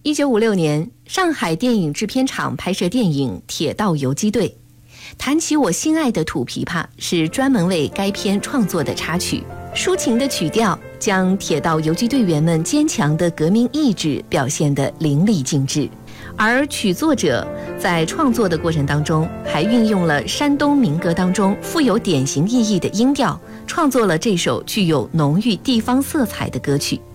1956年，上海电影制片厂拍摄电影《铁道游击队》。弹起我心爱的土琵琶是专门为该片创作的插曲，抒情的曲调将铁道游击队员们坚强的革命意志表现得淋漓尽致。而曲作者在创作的过程当中，还运用了山东民歌当中富有典型意义的音调，创作了这首具有浓郁地方色彩的歌曲。